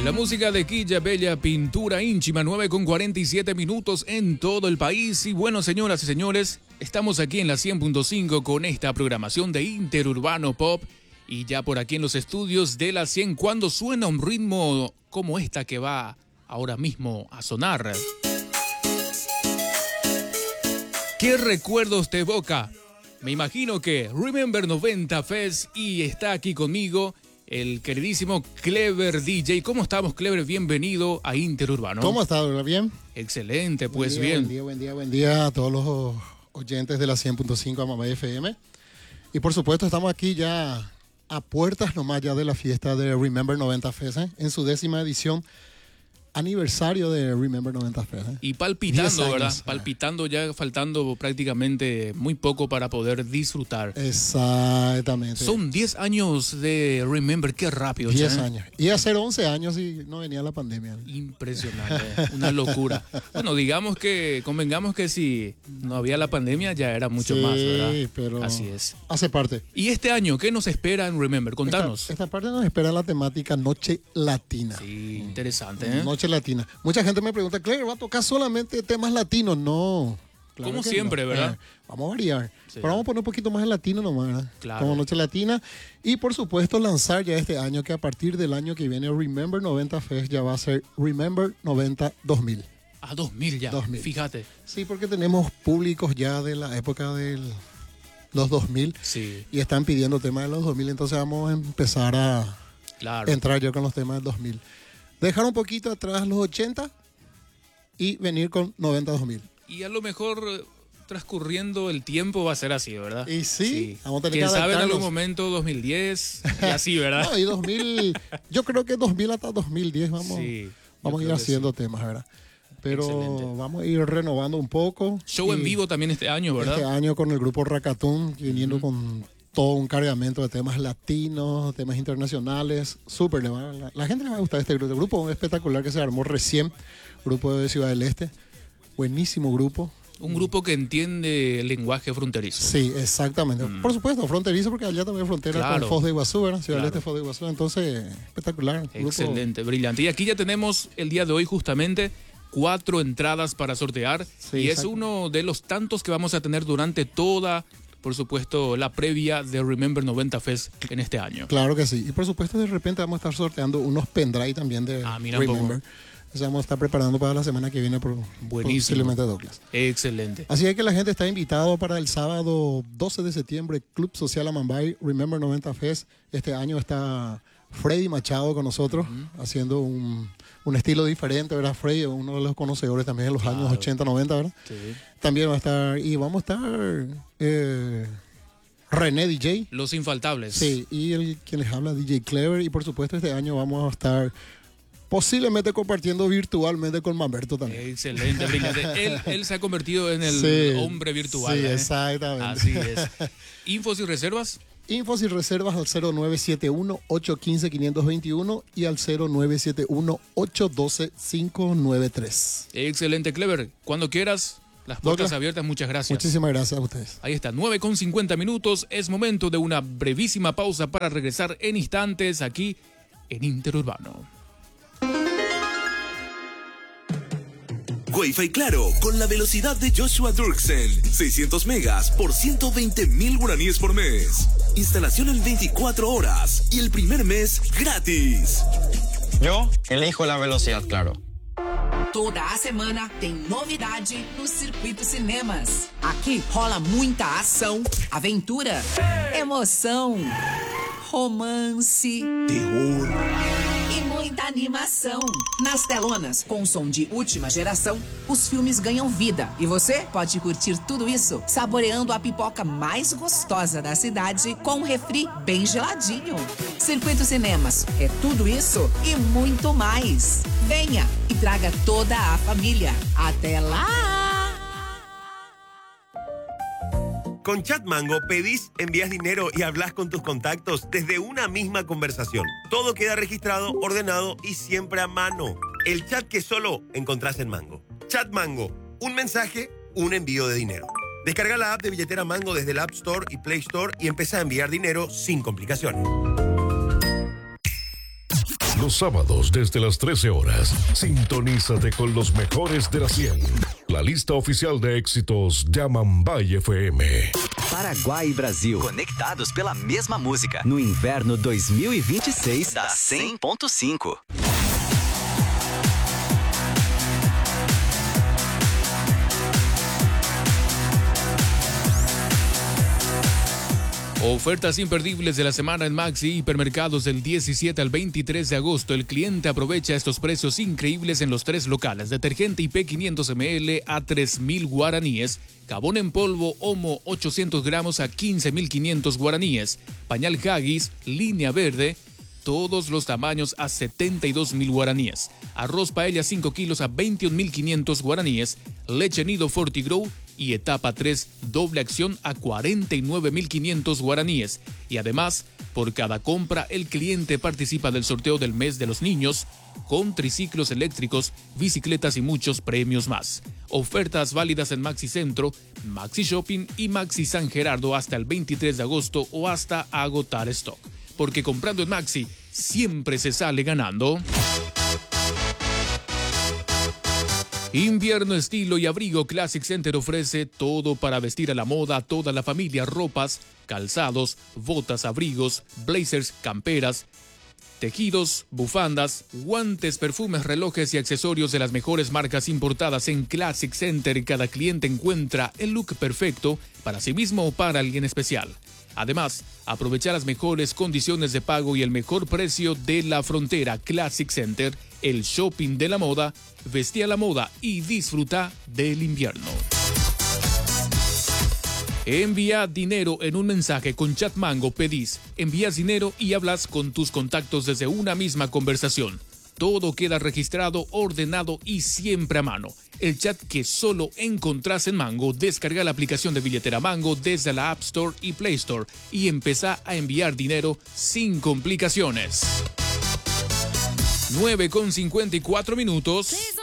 La música de Quilla Bella, Pintura Ínchima, 9:47 en todo el país. Y bueno, señoras y señores, estamos aquí en la 100.5 con esta programación de Interurbano Pop. Y ya por aquí en los estudios de la 100, cuando suena un ritmo como esta que va ahora mismo a sonar. ¿Qué recuerdos te evoca? Me imagino que Remember 90 Fest, y está aquí conmigo el queridísimo Clever DJ. ¿Cómo estamos, Clever? Bienvenido a Interurbano. ¿Cómo estás? ¿Bien? Excelente, pues bien. Buen día a todos los oyentes de la 100.5 Amambay FM. Y por supuesto estamos aquí ya a puertas nomás ya de la fiesta de Remember 90 Fest, en su 10ª edición. Aniversario de Remember 90 Fest. Y palpitando, ¿verdad? Palpitando, ya faltando prácticamente muy poco para poder disfrutar. Exactamente. Son 10 años de Remember, qué rápido. 10 años. Iba a ser 11 años y no venía la pandemia. Impresionante, una locura. Bueno, convengamos que si no había la pandemia ya era mucho más, ¿verdad? Sí, pero así es. Hace parte. ¿Y este año qué nos espera en Remember? Contanos. Esta parte nos espera la temática Noche Latina. Sí, interesante, ¿eh? Noche Latina. Mucha gente me pregunta, Claire, ¿va a tocar solamente temas latinos? No. Claro, como siempre, no, ¿verdad? Vamos a variar. Sí. Pero vamos a poner un poquito más en latino nomás, ¿verdad? Claro. Como Noche Latina. Y por supuesto lanzar ya este año, que a partir del año que viene Remember 90 Fest ya va a ser Remember 90 2000. Ah, 2000 ya. 2000. Fíjate. Sí, porque tenemos públicos ya de la época de los 2000. Sí. Y están pidiendo temas de los 2000, entonces vamos a empezar a entrar yo con los temas del 2000. Dejar un poquito atrás los 80 y venir con 90-2000. Y a lo mejor transcurriendo el tiempo va a ser así, ¿verdad? Y sí. Vamos a tener quién que sabe en algún momento 2010 y así, ¿verdad? No, y 2000, yo creo que 2000 hasta 2010 vamos a ir haciendo temas, ¿verdad? Pero excelente. Vamos a ir renovando un poco. Show en vivo también este año, ¿verdad? Este año con el grupo Racatún, viniendo con todo un cargamento de temas latinos, temas internacionales. Súper, la gente le va a gustar este grupo. El grupo espectacular que se armó recién, grupo de Ciudad del Este. Buenísimo grupo. Un grupo que entiende el lenguaje fronterizo. Sí, exactamente. Por supuesto, fronterizo, porque allá también hay frontera con Foz de Iguazú, ¿verdad? Ciudad del Este, Foz de Iguazú. Entonces, espectacular. Excelente, brillante. Y aquí ya tenemos el día de hoy justamente 4 entradas para sortear. Sí, y es uno de los tantos que vamos a tener durante toda, por supuesto, la previa de Remember 90 Fest en este año. Claro que sí. Y por supuesto, de repente vamos a estar sorteando unos pendrive también de Remember. O sea, vamos a estar preparando para la semana que viene por posiblemente Douglas. Excelente. Así que la gente está invitado para el sábado 12 de septiembre, Club Social Amambay, Remember 90 Fest. Este año está Freddy Machado con nosotros, haciendo un estilo diferente, ¿verdad? Freddy, uno de los conocedores también de los años 80, 90, ¿verdad? Sí. También va a estar, y vamos a estar René DJ. Los infaltables. Sí, y quien les habla, DJ Clever. Y por supuesto este año vamos a estar posiblemente compartiendo virtualmente con Mamberto también. Excelente, brillante. Él se ha convertido en el hombre virtual. Sí, exactamente. Así es. ¿Infos y reservas? Infos y reservas al 0971-815-521 y al 0971-812-593. Excelente, Clever. Cuando quieras, las puertas abiertas. Muchas gracias. Muchísimas gracias a ustedes. Ahí está, 9:50. Es momento de una brevísima pausa para regresar en instantes aquí en Interurbano. Wi-Fi Claro, con la velocidad de Joshua Dirksen. 600 megas por 120,000 guaraníes por mes. Instalación en 24 horas y el primer mes gratis. Yo elijo la velocidad Claro. Toda a semana tem novidade no Circuito Cinemas. Aqui rola muita ação, aventura, emoção, romance, terror e muita animação. Nas telonas, com som de última geração, os filmes ganham vida. E você pode curtir tudo isso saboreando a pipoca mais gostosa da cidade com um refri bem geladinho. Circuito Cinemas é tudo isso e muito mais. Venha e traga toda a família. Até lá! Con Chatmango pedís, envías dinero y hablas con tus contactos desde una misma conversación. Todo queda registrado, ordenado y siempre a mano. El chat que solo encontrás en Mango. Chatmango, un mensaje, un envío de dinero. Descarga la app de billetera Mango desde el App Store y Play Store y empieza a enviar dinero sin complicación. Los sábados desde las 13 horas, sintonízate con los mejores de la 100. La lista oficial de éxitos de Amambay FM. Paraguai e Brasil, conectados pela mesma música, no inverno 2026 da 100.5. Ofertas imperdibles de la semana en Maxi Hipermercados del 17 al 23 de agosto. El cliente aprovecha estos precios increíbles en los 3 locales. Detergente IP 500 ml a 3.000 guaraníes. Jabón en polvo Omo 800 gramos a 15.500 guaraníes. Pañal Haggis, línea verde, todos los tamaños a 72.000 guaraníes. Arroz paella 5 kilos a 21.500 guaraníes. Leche nido Fortigrow y etapa 3 doble acción a 49.500 guaraníes. Y además, por cada compra, el cliente participa del sorteo del mes de los niños con triciclos eléctricos, bicicletas y muchos premios más. Ofertas válidas en Maxi Centro, Maxi Shopping y Maxi San Gerardo hasta el 23 de agosto o hasta agotar stock. Porque comprando en Maxi siempre se sale ganando. Invierno, estilo y abrigo. Classic Center ofrece todo para vestir a la moda a toda la familia. Ropas, calzados, botas, abrigos, blazers, camperas, tejidos, bufandas, guantes, perfumes, relojes y accesorios de las mejores marcas importadas en Classic Center. Cada cliente encuentra el look perfecto para sí mismo o para alguien especial. Además, aprovecha las mejores condiciones de pago y el mejor precio de la frontera. Classic Center, el shopping de la moda. Vestí a la moda y disfruta del invierno. Envía dinero en un mensaje con Chat Mango. Pedís, envías dinero y hablas con tus contactos desde una misma conversación. Todo queda registrado, ordenado y siempre a mano. El chat que solo encontrás en Mango. Descarga la aplicación de billetera Mango desde la App Store y Play Store y empezá a enviar dinero sin complicaciones. 9:54 minutos.